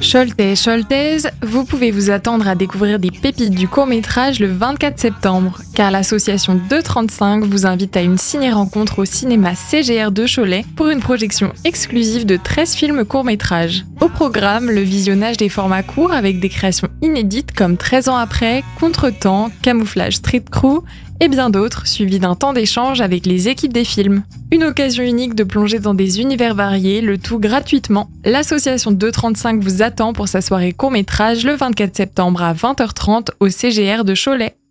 Choltaise, vous pouvez vous attendre à découvrir des pépites du court-métrage le 24 septembre, car l'association 235 vous invite à une ciné-rencontre au cinéma CGR de Cholet pour une projection exclusive de 13 films court-métrages. Au programme, le visionnage des formats courts avec des créations inédites comme 13 ans après, Contretemps, Camouflage Street Crew et bien d'autres, suivis d'un temps d'échange avec les équipes des films. Une occasion unique de plonger dans des univers variés, le tout gratuitement. L'association 235 vous attend pour sa soirée court-métrage le 24 septembre à 20h30 au CGR de Cholet.